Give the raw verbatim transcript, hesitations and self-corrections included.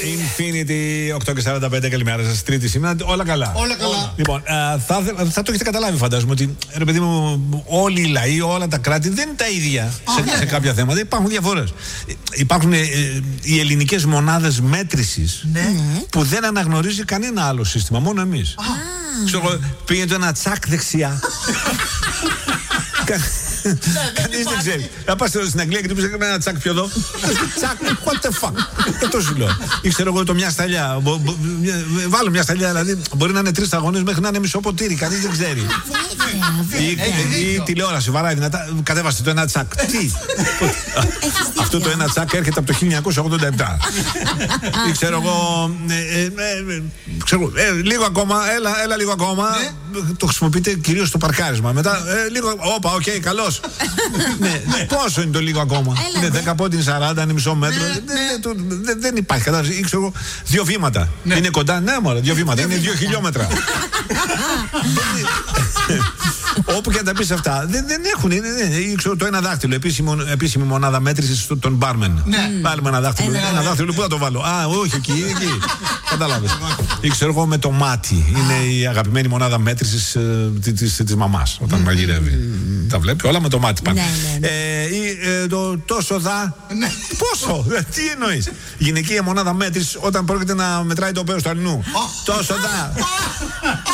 Infinity οκτώ και σαράντα πέντε, καλημέρα σας. Τρίτη σήμερα, όλα καλά. Όλα καλά. Λοιπόν, α, θα, θα το έχετε καταλάβει, φαντάζομαι, ότι ρε παιδί μου, όλοι οι λαοί, όλα τα κράτη δεν είναι τα ίδια σε, σε, σε κάποια θέματα. Υπάρχουν διαφορές. Υπάρχουν ε, ε, οι ελληνικές μονάδες μέτρησης ναι. που δεν αναγνωρίζει κανένα άλλο σύστημα, μόνο εμείς. Ξέρω, πήγε το ένα τσακ δεξιά. Κανείς δεν ξέρει. Θα πας στην Αγγλία και του πεις ένα τσακ πιο εδώ. Τσακ, what the fuck. Αυτό σου λέω. Ή ξέρω εγώ το μια σταλιά. Βάλω μια σταλιά, δηλαδή μπορεί να είναι τρεις σταγόνες μέχρι να είναι μισό ποτήρι. Κανείς δεν ξέρει. Ή τηλεόραση, βαράει δυνατά. Κατέβασε το ένα τσακ. Τι. Αυτό το ένα τσακ έρχεται από το χίλια εννιακόσια ογδόντα επτά. Ή ξέρω εγώ. Λίγο ακόμα, έλα λίγο ακόμα. Το χρησιμοποιείτε κυρίως στο παρκάρισμα. Μετά λίγο. Όπα, οκ, καλώς. Ναι, πόσο είναι το λίγο ακόμα? Είναι δέκα πόντιν, σαράντα, είναι μισό μέτρο. Δεν υπάρχει κατάσταση. Ήξερα εγώ δύο βήματα. Είναι κοντά, ναι, μωρέ, δύο βήματα. Είναι δύο χιλιόμετρα. Όπου και να τα πεις αυτά, δεν, δεν έχουν. Είναι, είναι, ξέρω, το ένα δάχτυλο, επίσημη, επίσημη μονάδα μέτρησης των μπάρμεν. Βάλουμε ένα δάχτυλο. Ένα, ένα δάχτυλο, πού θα το βάλω? Α, όχι, εκεί, εκεί. Κατάλαβες. Ή ξέρω εγώ με το μάτι. Είναι η αγαπημένη μονάδα μέτρησης της μαμάς όταν μαγειρεύει. Τα βλέπει όλα με το μάτι πάνε. Ή το τόσο δα. Πόσο, τι εννοείς? Γυναικεία μονάδα μέτρησης όταν πρόκειται να μετράει το πέος του αλληνού. Τόσο δα.